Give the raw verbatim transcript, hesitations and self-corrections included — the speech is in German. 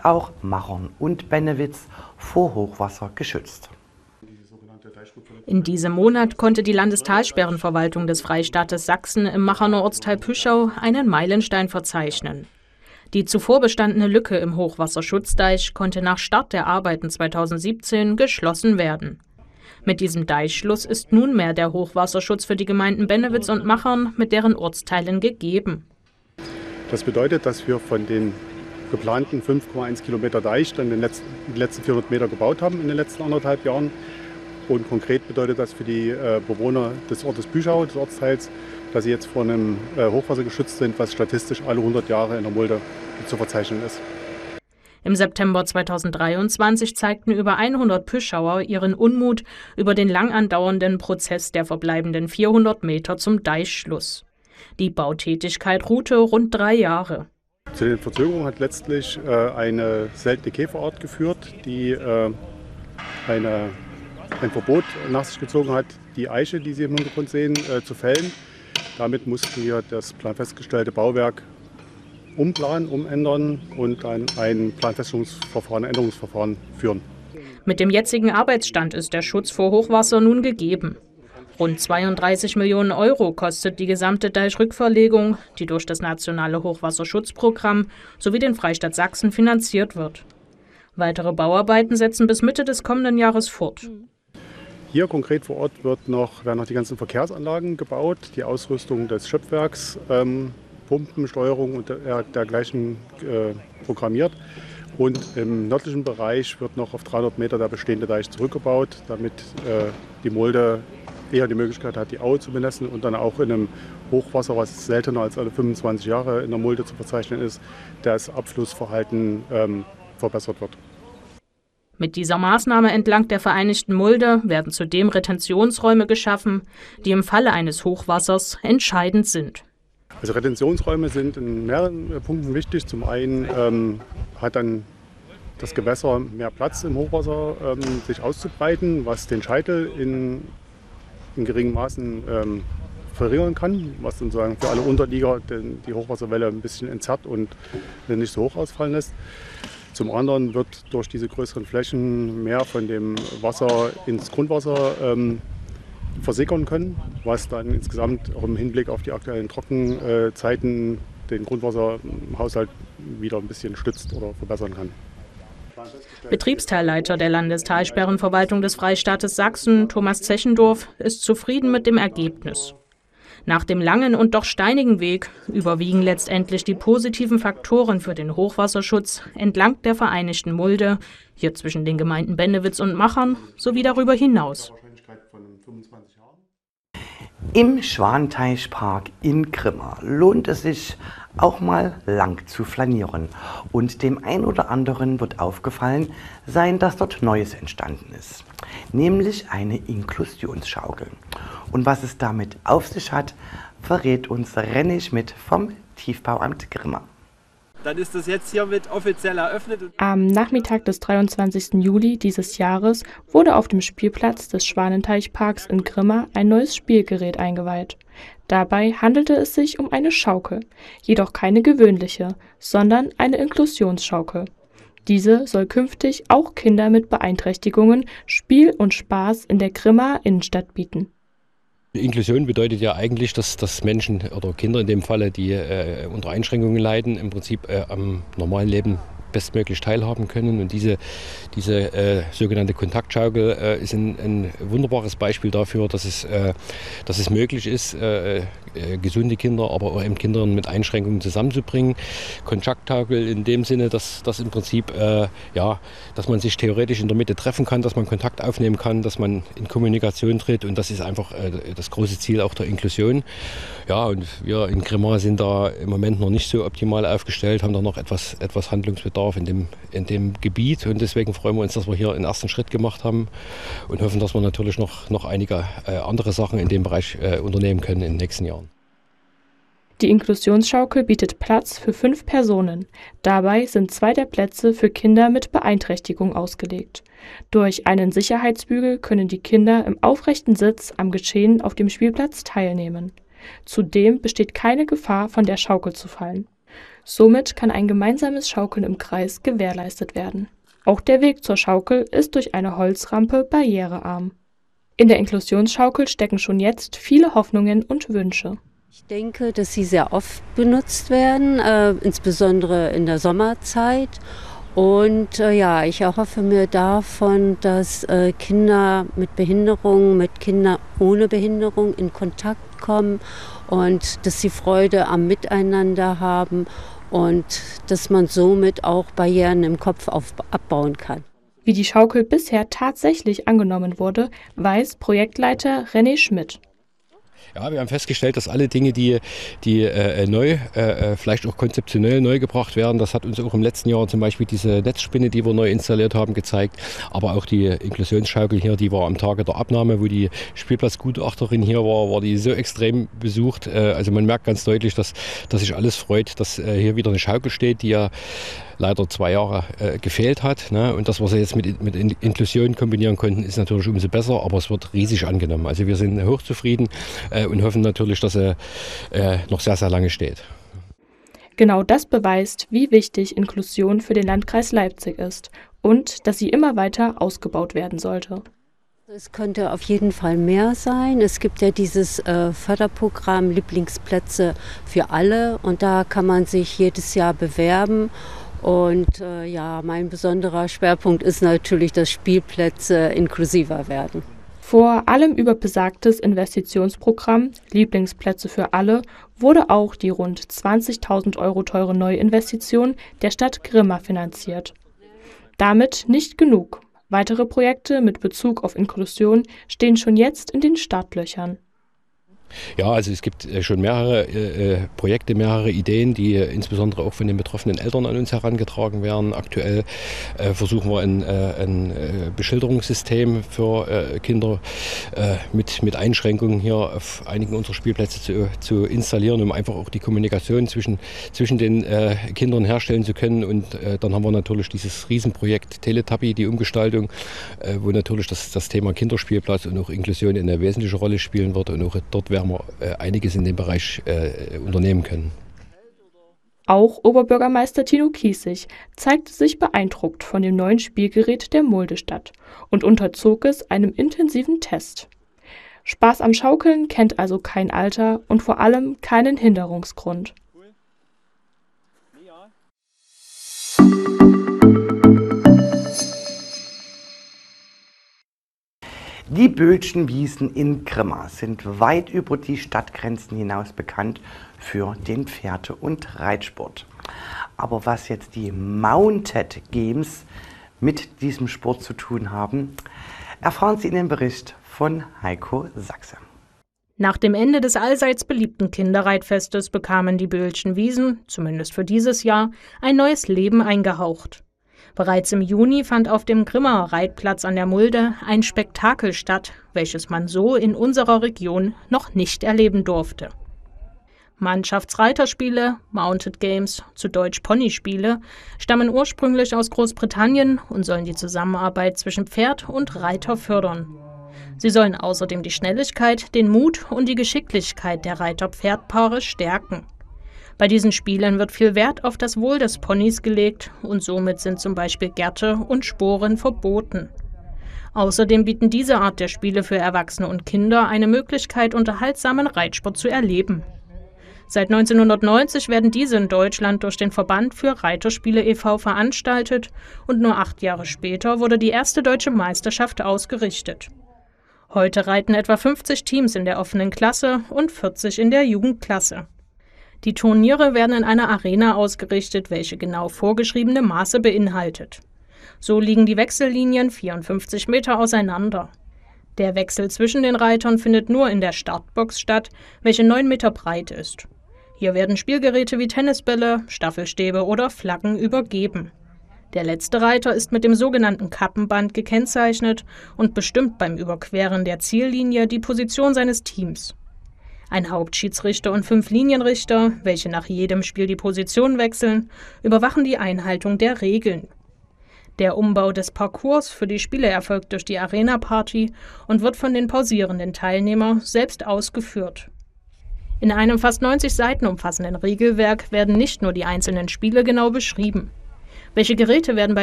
ist auch Machern und Bennewitz vor Hochwasser geschützt. In diesem Monat konnte die Landestalsperrenverwaltung des Freistaates Sachsen im Macherner Ortsteil Püschau einen Meilenstein verzeichnen. Die zuvor bestandene Lücke im Hochwasserschutzdeich konnte nach Start der Arbeiten zweitausendsiebzehn geschlossen werden. Mit diesem Deichschluss ist nunmehr der Hochwasserschutz für die Gemeinden Bennewitz und Machern mit deren Ortsteilen gegeben. Das bedeutet, dass wir von den geplanten fünf Komma eins Kilometer Deich dann den letzten, die letzten vierhundert Meter gebaut haben in den letzten anderthalb Jahren. Und konkret bedeutet das für die äh, Bewohner des Ortes Püschau, des Ortsteils, dass sie jetzt vor einem äh, Hochwasser geschützt sind, was statistisch alle hundert Jahre in der Mulde zu verzeichnen ist. Im September zweitausenddreiundzwanzig zeigten über hundert Püschauer ihren Unmut über den lang andauernden Prozess der verbleibenden vierhundert Meter zum Deichschluss. Die Bautätigkeit ruhte rund drei Jahre. Zu den Verzögerungen hat letztlich äh, eine seltene Käferart geführt, die äh, eine, ein Verbot nach sich gezogen hat, die Eiche, die Sie im Hintergrund sehen, äh, zu fällen. Damit mussten wir das planfestgestellte Bauwerk umplanen, umändern und dann ein Planfeststellungsverfahren, Änderungsverfahren führen. Mit dem jetzigen Arbeitsstand ist der Schutz vor Hochwasser nun gegeben. Rund zweiunddreißig Millionen Euro kostet die gesamte Deichrückverlegung, die durch das Nationale Hochwasserschutzprogramm sowie den Freistaat Sachsen finanziert wird. Weitere Bauarbeiten setzen bis Mitte des kommenden Jahres fort. Hier konkret vor Ort wird noch, werden noch die ganzen Verkehrsanlagen gebaut, die Ausrüstung des Schöpfwerks, ähm, Pumpen, Steuerung und der, dergleichen äh, programmiert. Und im nördlichen Bereich wird noch auf dreihundert Meter der bestehende Deich zurückgebaut, damit äh, die Mulde eher die Möglichkeit hat, die Aue zu benetzen und dann auch in einem Hochwasser, was seltener als alle fünfundzwanzig Jahre in der Mulde zu verzeichnen ist, das Abflussverhalten ähm, verbessert wird. Mit dieser Maßnahme entlang der Vereinigten Mulde werden zudem Retentionsräume geschaffen, die im Falle eines Hochwassers entscheidend sind. Also Retentionsräume sind in mehreren Punkten wichtig. Zum einen ähm, hat dann das Gewässer mehr Platz im Hochwasser ähm, sich auszubreiten, was den Scheitel in, in geringen Maßen ähm, verringern kann, was dann sozusagen für alle Unterlieger den, die Hochwasserwelle ein bisschen entzerrt und nicht so hoch ausfallen lässt. Zum anderen wird durch diese größeren Flächen mehr von dem Wasser ins Grundwasser ähm, versickern können, was dann insgesamt auch im Hinblick auf die aktuellen Trockenzeiten den Grundwasserhaushalt wieder ein bisschen stützt oder verbessern kann. Betriebsteilleiter der Landestalsperrenverwaltung des Freistaates Sachsen, Thomas Zechendorf, ist zufrieden mit dem Ergebnis. Nach dem langen und doch steinigen Weg überwiegen letztendlich die positiven Faktoren für den Hochwasserschutz entlang der Vereinigten Mulde, hier zwischen den Gemeinden Bennewitz und Machern, sowie darüber hinaus. Im Schwanteichpark in Grimma lohnt es sich auch mal lang zu flanieren. Und dem einen oder anderen wird aufgefallen sein, dass dort Neues entstanden ist. Nämlich eine Inklusionsschaukel. Und was es damit auf sich hat, verrät uns René Schmidt vom Tiefbauamt Grimma. Dann ist das jetzt hiermit offiziell eröffnet. Am Nachmittag des dreiundzwanzigsten Juli dieses Jahres wurde auf dem Spielplatz des Schwanenteichparks in Grimma ein neues Spielgerät eingeweiht. Dabei handelte es sich um eine Schaukel, jedoch keine gewöhnliche, sondern eine Inklusionsschaukel. Diese soll künftig auch Kinder mit Beeinträchtigungen Spiel und Spaß in der Grimma Innenstadt bieten. Inklusion bedeutet ja eigentlich, dass, dass Menschen oder Kinder in dem Falle, die äh, unter Einschränkungen leiden, im Prinzip äh, am normalen Leben bestmöglich teilhaben können. Und diese, diese äh, sogenannte Kontaktschaukel äh, ist ein, ein wunderbares Beispiel dafür, dass es, äh, dass es möglich ist, äh, äh, gesunde Kinder, aber auch eben Kinder mit Einschränkungen zusammenzubringen. Kontaktschaukel in dem Sinne, dass, dass im Prinzip, äh, ja, dass man sich theoretisch in der Mitte treffen kann, dass man Kontakt aufnehmen kann, dass man in Kommunikation tritt, und das ist einfach äh, das große Ziel auch der Inklusion. Ja, und wir in Grimma sind da im Moment noch nicht so optimal aufgestellt, haben da noch etwas, etwas Handlungsbedarf in dem, in dem Gebiet, und deswegen freuen wir uns, dass wir hier einen ersten Schritt gemacht haben und hoffen, dass wir natürlich noch, noch einige äh, andere Sachen in dem Bereich äh, unternehmen können in den nächsten Jahren. Die Inklusionsschaukel bietet Platz für fünf Personen. Dabei sind zwei der Plätze für Kinder mit Beeinträchtigung ausgelegt. Durch einen Sicherheitsbügel können die Kinder im aufrechten Sitz am Geschehen auf dem Spielplatz teilnehmen. Zudem besteht keine Gefahr, von der Schaukel zu fallen. Somit kann ein gemeinsames Schaukeln im Kreis gewährleistet werden. Auch der Weg zur Schaukel ist durch eine Holzrampe barrierearm. In der Inklusionsschaukel stecken schon jetzt viele Hoffnungen und Wünsche. Ich denke, dass sie sehr oft benutzt werden, äh, insbesondere in der Sommerzeit. Und äh, ja, ich erhoffe mir davon, dass äh, Kinder mit Behinderung, mit Kindern ohne Behinderung in Kontakt kommen und dass sie Freude am Miteinander haben und dass man somit auch Barrieren im Kopf auf, abbauen kann. Wie die Schaukel bisher tatsächlich angenommen wurde, weiß Projektleiter René Schmidt. Ja, wir haben festgestellt, dass alle Dinge, die, die äh, neu, äh, vielleicht auch konzeptionell neu gebracht werden, das hat uns auch im letzten Jahr zum Beispiel diese Netzspinne, die wir neu installiert haben, gezeigt. Aber auch die Inklusionsschaukel hier, die war am Tage der Abnahme, wo die Spielplatzgutachterin hier war, war die so extrem besucht. Äh, also man merkt ganz deutlich, dass, dass sich alles freut, dass äh, hier wieder eine Schaukel steht, die ja leider zwei Jahre äh, gefehlt hat. Ne? Und das, was wir jetzt mit, mit Inklusion kombinieren konnten, ist natürlich umso besser, aber es wird riesig angenommen. Also wir sind hochzufrieden äh, und hoffen natürlich, dass er äh, noch sehr, sehr lange steht. Genau das beweist, wie wichtig Inklusion für den Landkreis Leipzig ist und dass sie immer weiter ausgebaut werden sollte. Es könnte auf jeden Fall mehr sein. Es gibt ja dieses äh, Förderprogramm Lieblingsplätze für alle und da kann man sich jedes Jahr bewerben. Und äh, ja, mein besonderer Schwerpunkt ist natürlich, dass Spielplätze inklusiver werden. Vor allem über besagtes Investitionsprogramm Lieblingsplätze für alle wurde auch die rund zwanzigtausend Euro teure Neuinvestition der Stadt Grimma finanziert. Damit nicht genug. Weitere Projekte mit Bezug auf Inklusion stehen schon jetzt in den Startlöchern. Ja, also es gibt schon mehrere äh, Projekte, mehrere Ideen, die äh, insbesondere auch von den betroffenen Eltern an uns herangetragen werden. Aktuell äh, versuchen wir ein, äh, ein äh, Beschilderungssystem für äh, Kinder äh, mit, mit Einschränkungen hier auf einigen unserer Spielplätze zu, zu installieren, um einfach auch die Kommunikation zwischen, zwischen den äh, Kindern herstellen zu können. Und äh, dann haben wir natürlich dieses Riesenprojekt Teletubby, die Umgestaltung, äh, wo natürlich das, das Thema Kinderspielplatz und auch Inklusion eine wesentliche Rolle spielen wird. Und auch dort werden wir äh, einiges in dem Bereich äh, unternehmen können. Auch Oberbürgermeister Tino Kiesig zeigte sich beeindruckt von dem neuen Spielgerät der Mulde-Stadt und unterzog es einem intensiven Test. Spaß am Schaukeln kennt also kein Alter und vor allem keinen Hinderungsgrund. Die Böhlschen Wiesen in Grimma sind weit über die Stadtgrenzen hinaus bekannt für den Pferde- und Reitsport. Aber was jetzt die Mounted Games mit diesem Sport zu tun haben, erfahren Sie in dem Bericht von Heiko Sachse. Nach dem Ende des allseits beliebten Kinderreitfestes bekamen die Böhlschen Wiesen, zumindest für dieses Jahr, ein neues Leben eingehaucht. Bereits im Juni fand auf dem Grimmer Reitplatz an der Mulde ein Spektakel statt, welches man so in unserer Region noch nicht erleben durfte. Mannschaftsreiterspiele, Mounted Games, zu Deutsch Ponyspiele, stammen ursprünglich aus Großbritannien und sollen die Zusammenarbeit zwischen Pferd und Reiter fördern. Sie sollen außerdem die Schnelligkeit, den Mut und die Geschicklichkeit der Reiter-Pferd-Paare stärken. Bei diesen Spielen wird viel Wert auf das Wohl des Ponys gelegt und somit sind zum Beispiel Gerte und Sporen verboten. Außerdem bieten diese Art der Spiele für Erwachsene und Kinder eine Möglichkeit, unterhaltsamen Reitsport zu erleben. Seit neunzehnhundertneunzig werden diese in Deutschland durch den Verband für Reiterspiele e V veranstaltet und nur acht Jahre später wurde die erste deutsche Meisterschaft ausgerichtet. Heute reiten etwa fünfzig Teams in der offenen Klasse und vierzig in der Jugendklasse. Die Turniere werden in einer Arena ausgerichtet, welche genau vorgeschriebene Maße beinhaltet. So liegen die Wechsellinien vierundfünfzig Meter auseinander. Der Wechsel zwischen den Reitern findet nur in der Startbox statt, welche neun Meter breit ist. Hier werden Spielgeräte wie Tennisbälle, Staffelstäbe oder Flaggen übergeben. Der letzte Reiter ist mit dem sogenannten Kappenband gekennzeichnet und bestimmt beim Überqueren der Ziellinie die Position seines Teams. Ein Hauptschiedsrichter und fünf Linienrichter, welche nach jedem Spiel die Position wechseln, überwachen die Einhaltung der Regeln. Der Umbau des Parcours für die Spiele erfolgt durch die Arena Party und wird von den pausierenden Teilnehmern selbst ausgeführt. In einem fast neunzig Seiten umfassenden Regelwerk werden nicht nur die einzelnen Spiele genau beschrieben. Welche Geräte werden bei